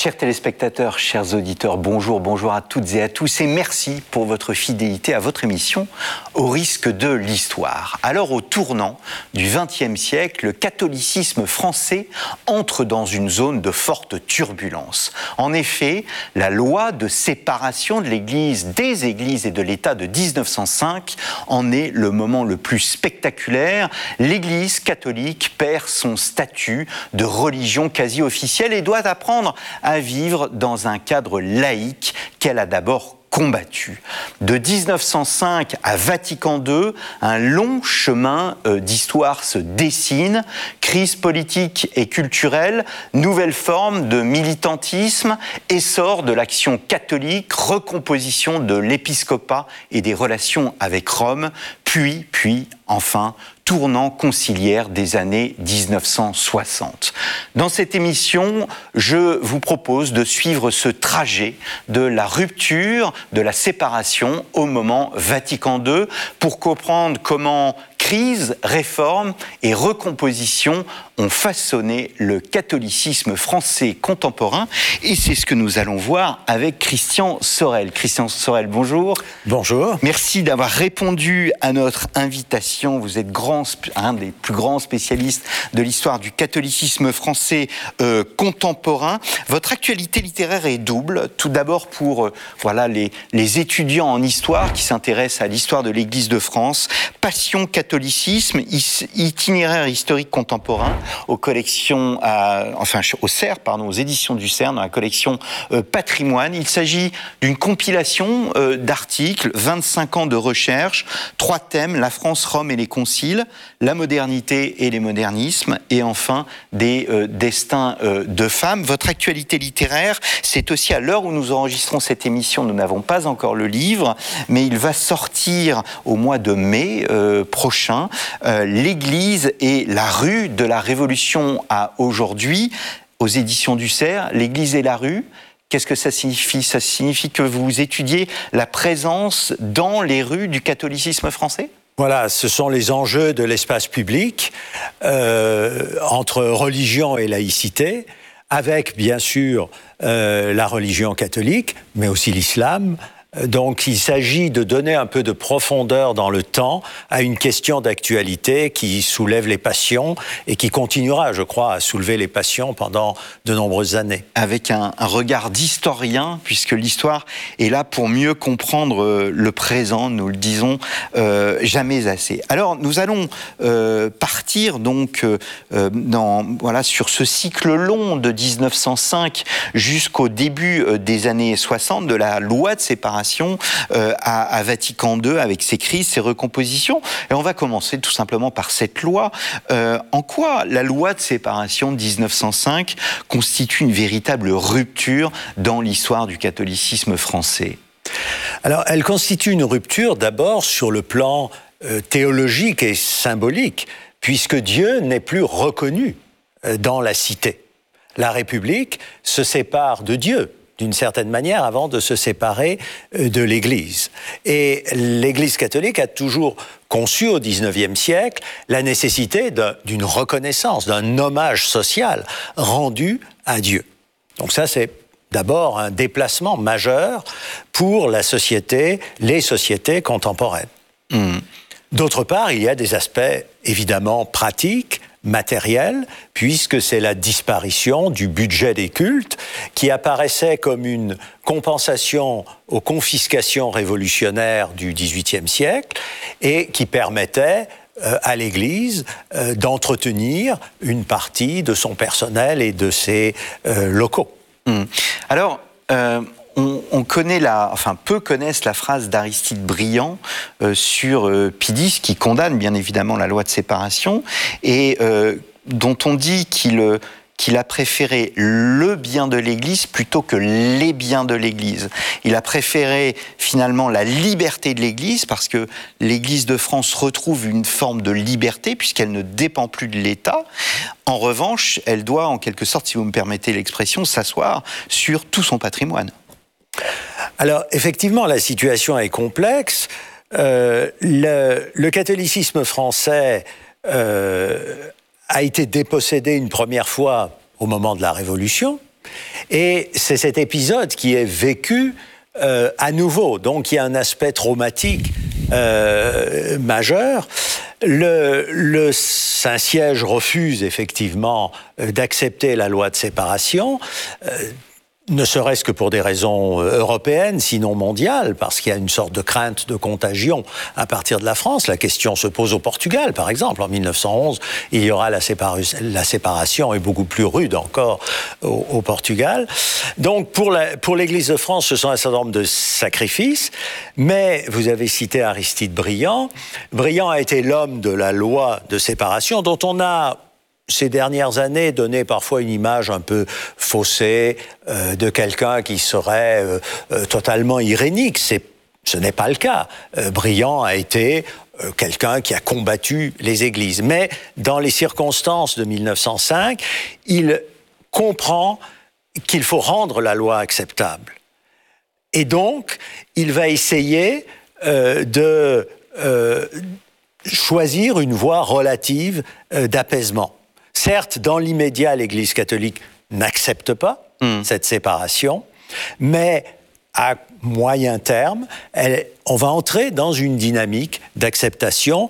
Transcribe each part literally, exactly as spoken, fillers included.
Chers téléspectateurs, chers auditeurs, bonjour, bonjour à toutes et à tous et merci pour votre fidélité à votre émission Au risque de l'histoire. Alors au tournant du vingtième siècle, le catholicisme français entre dans une zone de forte turbulence. En effet, la loi de séparation de l'Église, des Églises et de l'État de dix-neuf cent cinq en est le moment le plus spectaculaire. L'Église catholique perd son statut de religion quasi officielle et doit apprendre à vivre dans un cadre laïque qu'elle a d'abord combattu. De dix-neuf cent cinq à Vatican deux, un long chemin euh, d'histoire se dessine. Crise politique et culturelle, nouvelle forme de militantisme, essor de l'action catholique, recomposition de l'épiscopat et des relations avec Rome, puis, puis, enfin, tournant conciliaire des années dix-neuf cent soixante. Dans cette émission, je vous propose de suivre ce trajet de la rupture, de la séparation au moment Vatican deux pour comprendre comment crise, réforme et recomposition ont façonné le catholicisme français contemporain. Et c'est ce que nous allons voir avec Christian Sorel. Christian Sorel, bonjour. Bonjour. Merci d'avoir répondu à notre invitation. Vous êtes grand, un des plus grands spécialistes de l'histoire du catholicisme français euh, contemporain. Votre actualité littéraire est double. Tout d'abord pour euh, voilà, les, les étudiants en histoire qui s'intéressent à l'histoire de l'Église de France. Passion catholicisme, itinéraire historique contemporain aux collections, à, enfin au C E R, pardon, aux éditions du C E R, dans la collection euh, Patrimoine. Il s'agit d'une compilation euh, d'articles, vingt-cinq ans de recherche, trois thèmes, la France, Rome et les conciles, la modernité et les modernismes, et enfin des euh, destins euh, de femmes. Votre actualité littéraire, c'est aussi à l'heure où nous enregistrons cette émission, nous n'avons pas encore le livre, mais il va sortir au mois de mai euh, prochain, euh, l'Église et la rue de la Révolution à aujourd'hui, aux éditions du C E R, l'Église et la rue. Qu'est-ce que ça signifie? Ça signifie que vous étudiez la présence dans les rues du catholicisme français? Voilà, ce sont les enjeux de l'espace public euh, entre religion et laïcité, avec bien sûr euh, la religion catholique, mais aussi l'islam. Donc il s'agit de donner un peu de profondeur dans le temps à une question d'actualité qui soulève les passions et qui continuera, je crois, à soulever les passions pendant de nombreuses années. Avec un, un regard d'historien, puisque l'histoire est là pour mieux comprendre le présent, nous le disons euh, jamais assez. Alors nous allons euh, partir donc euh, dans, voilà, sur ce cycle long de dix-neuf cent cinq jusqu'au début des années soixante de la loi de séparation Euh, à, à Vatican deux avec ses crises, ses recompositions. Et on va commencer tout simplement par cette loi. Euh, en quoi la loi de séparation de dix-neuf cent cinq constitue une véritable rupture dans l'histoire du catholicisme français? Alors, elle constitue une rupture d'abord sur le plan euh, théologique et symbolique, puisque Dieu n'est plus reconnu euh, dans la cité. La République se sépare de Dieu, d'une certaine manière, avant de se séparer de l'Église. Et l'Église catholique a toujours conçu au dix-neuvième siècle la nécessité d'une reconnaissance, d'un hommage social rendu à Dieu. Donc ça, c'est d'abord un déplacement majeur pour la société, les sociétés contemporaines. Mmh. D'autre part, il y a des aspects évidemment pratiques, matériel, puisque c'est la disparition du budget des cultes qui apparaissait comme une compensation aux confiscations révolutionnaires du dix-huitième siècle et qui permettait euh, à l'Église euh, d'entretenir une partie de son personnel et de ses euh, locaux. Mmh. Alors, euh... On, on connaît la, enfin peu connaissent la phrase d'Aristide Briand euh, sur euh, Pie X qui condamne bien évidemment la loi de séparation et euh, dont on dit qu'il qu'il a préféré le bien de l'Église plutôt que les biens de l'Église. Il a préféré finalement la liberté de l'Église parce que l'Église de France retrouve une forme de liberté puisqu'elle ne dépend plus de l'État. En revanche, elle doit en quelque sorte, si vous me permettez l'expression, s'asseoir sur tout son patrimoine. Alors, effectivement, la situation est complexe. Euh, le, le catholicisme français euh, a été dépossédé une première fois au moment de la Révolution, Et c'est cet épisode qui est vécu euh, à nouveau. Donc il y a un aspect traumatique euh, majeur. Le, le Saint-Siège refuse effectivement euh, d'accepter la loi de séparation. Euh, ne serait-ce que pour des raisons européennes, sinon mondiales, parce qu'il y a une sorte de crainte de contagion à partir de la France. La question se pose au Portugal, par exemple. En mille neuf cent onze, il y aura la, séparation, la séparation est beaucoup plus rude encore au, au Portugal. Donc, pour, la, pour l'Église de France, ce sont un certain nombre de sacrifices, mais vous avez cité Aristide Briand. Briand a été l'homme de la loi de séparation, dont on a ces dernières années, donner parfois une image un peu faussée euh, de quelqu'un qui serait euh, euh, totalement irénique. C'est, ce n'est pas le cas. Euh, Briand a été euh, quelqu'un qui a combattu les églises. Mais dans les circonstances de mille neuf cent cinq, il comprend qu'il faut rendre la loi acceptable. Et donc, il va essayer euh, de euh, choisir une voie relative euh, d'apaisement. Certes, dans l'immédiat, l'Église catholique n'accepte pas mmh. cette séparation, mais à moyen terme, elle, on va entrer dans une dynamique d'acceptation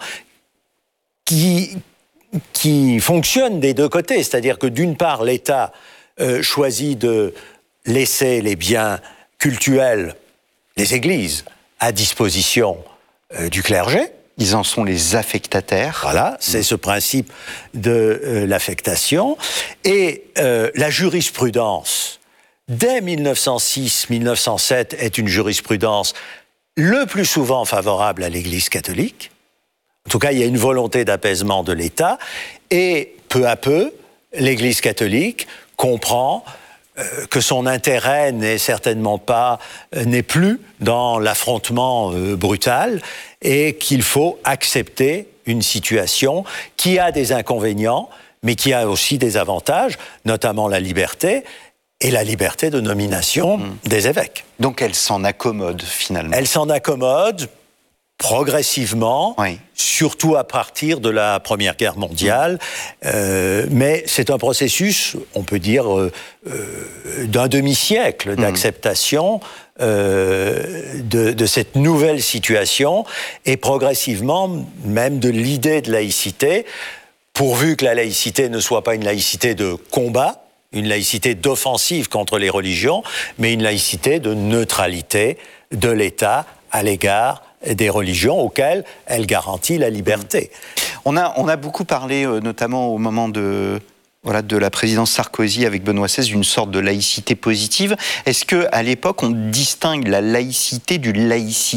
qui, qui fonctionne des deux côtés. C'est-à-dire que d'une part, l'État euh, choisit de laisser les biens cultuels, les églises, à disposition euh, du clergé. Ils en sont les affectataires. Voilà, c'est mmh. ce principe de euh, l'affectation. Et euh, la jurisprudence, dès mille neuf cent six mille neuf cent sept, est une jurisprudence le plus souvent favorable à l'Église catholique. En tout cas, il y a une volonté d'apaisement de l'État. Et peu à peu, l'Église catholique comprend euh, que son intérêt n'est certainement pas, euh, n'est plus dans l'affrontement euh, brutal, et qu'il faut accepter une situation qui a des inconvénients, mais qui a aussi des avantages, notamment la liberté, et la liberté de nomination mmh. des évêques. Donc elle s'en accommode, finalement. Elle s'en accommode progressivement, oui. surtout à partir de la Première Guerre mondiale, mmh. euh, mais c'est un processus, on peut dire, euh, euh, d'un demi-siècle d'acceptation mmh. Euh, de, de cette nouvelle situation et progressivement même de l'idée de laïcité, pourvu que la laïcité ne soit pas une laïcité de combat, une laïcité d'offensive contre les religions, mais une laïcité de neutralité de l'État à l'égard des religions auxquelles elle garantit la liberté. On a, on a beaucoup parlé, euh, notamment au moment de... Voilà, de la présidence Sarkozy avec Benoît seize, d'une sorte de laïcité positive. Est-ce qu'à l'époque, on distingue la laïcité du laïcisme ?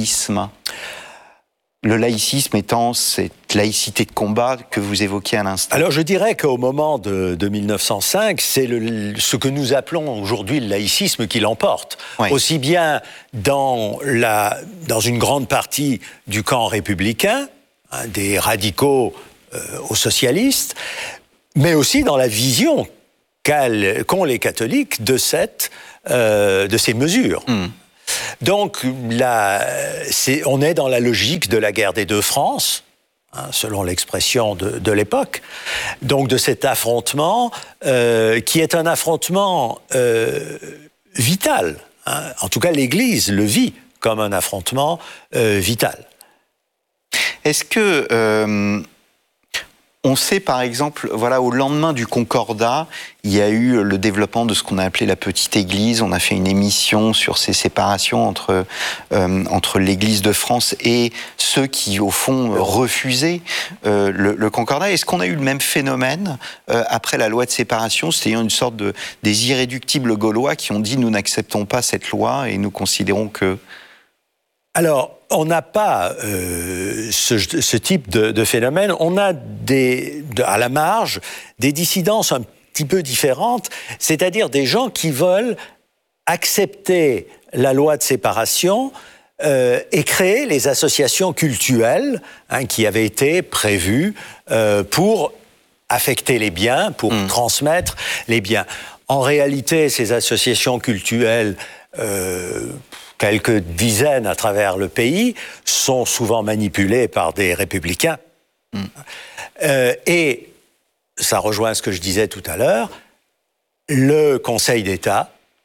Le laïcisme étant cette laïcité de combat que vous évoquiez à l'instant. Alors je dirais qu'au moment de, de mille neuf cent cinq, c'est le, ce que nous appelons aujourd'hui le laïcisme qui l'emporte. Oui. Aussi bien dans, la, dans une grande partie du camp républicain, hein, des radicaux euh, aux socialistes, mais aussi dans la vision qu'ont les catholiques de, cette, euh, de ces mesures. Mmh. Donc, là, c'est, on est dans la logique de la guerre des deux France, hein, selon l'expression de, de l'époque. Donc, de cet affrontement, euh, qui est un affrontement euh, vital. Hein. En tout cas, l'Église le vit comme un affrontement euh, vital. Est-ce que... Euh On sait par exemple, voilà, au lendemain du Concordat, il y a eu le développement de ce qu'on a appelé la petite Église. On a fait une émission sur ces séparations entre euh, entre l'Église de France et ceux qui, au fond, refusaient euh, le, le Concordat. Est-ce qu'on a eu le même phénomène euh, après la loi de séparation, c'est-à-dire une sorte de des irréductibles gaulois qui ont dit nous n'acceptons pas cette loi et nous considérons que... Alors, on n'a pas euh, ce, ce type de, de phénomène. On a des, de, à la marge des dissidences un petit peu différentes, c'est-à-dire des gens qui veulent accepter la loi de séparation euh, et créer les associations cultuelles hein, qui avaient été prévues euh, pour affecter les biens, pour mmh. transmettre les biens. En réalité, ces associations cultuelles... Euh, quelques dizaines à travers le pays, sont souvent manipulés par des républicains. Mm. Euh, et, ça rejoint ce que je disais tout à l'heure, le Conseil d'État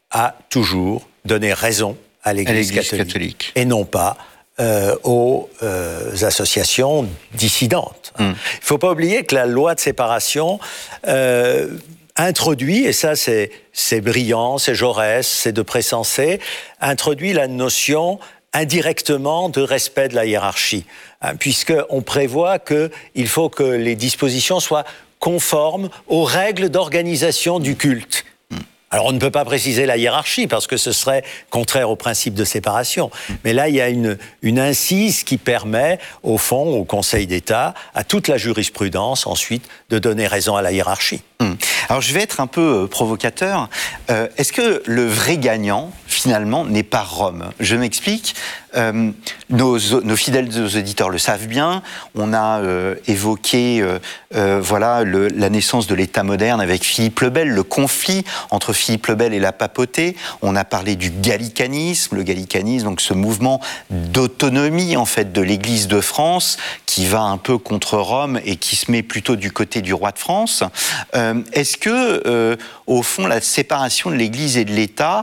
a toujours donné raison à l'Église catholique, catholique et non pas euh, aux euh, associations dissidentes. Il mm. ne faut pas oublier que la loi de séparation euh, introduit, et ça c'est, c'est brillant, c'est Jaurès, c'est de Pressensé, introduit la notion indirectement de respect de la hiérarchie, hein, puisqu'on prévoit qu'il faut que les dispositions soient conformes aux règles d'organisation du culte. Alors, on ne peut pas préciser la hiérarchie parce que ce serait contraire au principe de séparation. Mais là, il y a une, une incise qui permet, au fond, au Conseil d'État, à toute la jurisprudence, ensuite, de donner raison à la hiérarchie. Hum. Alors, je vais être un peu provocateur. Euh, est-ce que le vrai gagnant, finalement, n'est pas Rome ? Je m'explique. Euh, nos, nos fidèles auditeurs le savent bien. On a euh, évoqué euh, euh, voilà, le, la naissance de l'État moderne avec Philippe le Bel, le conflit entre Philippe le Bel et la papauté. On a parlé du gallicanisme, le gallicanisme, donc ce mouvement d'autonomie en fait de l'Église de France qui va un peu contre Rome et qui se met plutôt du côté du roi de France. Euh, est-ce que, euh, au fond, la séparation de l'Église et de l'État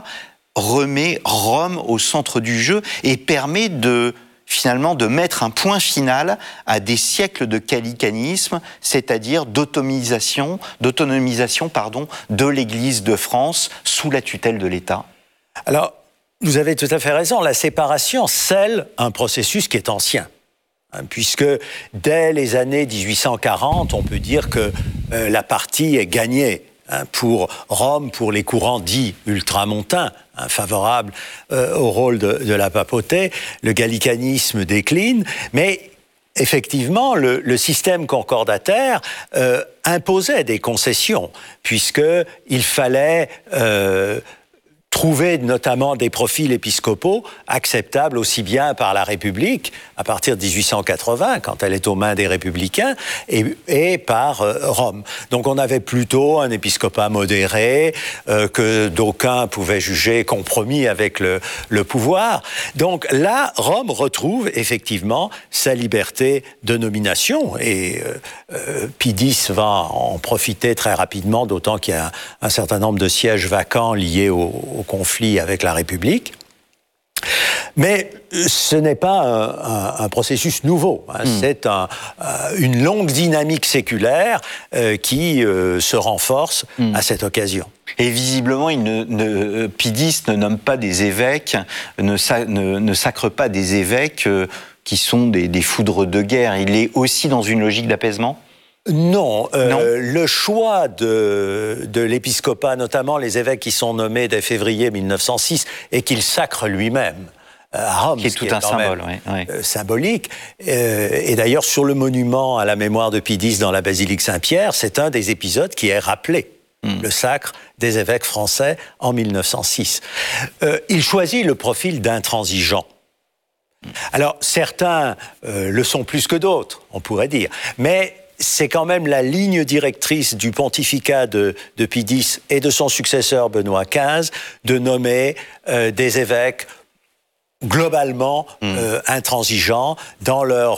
remet Rome au centre du jeu et permet de finalement de mettre un point final à des siècles de gallicanisme, c'est-à-dire d'autonomisation, d'autonomisation pardon, de l'Église de France sous la tutelle de l'État ? Alors, vous avez tout à fait raison, la séparation scelle un processus qui est ancien. Puisque dès les années dix-huit cent quarante, on peut dire que euh, la partie est gagnée. Pour Rome, pour les courants dits ultramontains, hein, favorables euh, au rôle de, de la papauté, le gallicanisme décline, mais effectivement, le, le système concordataire euh, imposait des concessions, puisqu'il fallait euh, trouver notamment des profils épiscopaux acceptables aussi bien par la République, à partir de dix-huit cent quatre-vingts, quand elle est aux mains des républicains, et, et par euh, Rome. Donc on avait plutôt un épiscopat modéré, euh, que d'aucuns pouvaient juger compromis avec le, le pouvoir. Donc là, Rome retrouve effectivement sa liberté de nomination, et euh, euh, Pie X va en profiter très rapidement, d'autant qu'il y a un, un certain nombre de sièges vacants liés au, au conflit avec la République. Mais ce n'est pas un, un, un processus nouveau, hein. mmh. C'est un, euh, une longue dynamique séculaire euh, qui euh, se renforce mmh. à cette occasion. Et visiblement, il ne, ne, Pie X ne nomme pas des évêques, ne, sa, ne, ne sacre pas des évêques euh, qui sont des, des foudres de guerre. Il est aussi dans une logique d'apaisement ? Non, euh, non, le choix de, de l'épiscopat, notamment les évêques qui sont nommés dès février mille neuf cent six et qu'il sacre lui-même à Rome, qui est tout qui est un symbole, même, oui, oui. Euh, symbolique. Euh, et d'ailleurs, sur le monument à la mémoire de Pie X dans la basilique Saint-Pierre, c'est un des épisodes qui est rappelé. Mm. Le sacre des évêques français en mille neuf cent six. Euh, il choisit le profil d'intransigeant. Mm. Alors, certains euh, le sont plus que d'autres, on pourrait dire, mais c'est quand même la ligne directrice du pontificat de, de Pie X et de son successeur Benoît quinze de nommer euh, des évêques globalement mmh. euh, intransigeants dans leur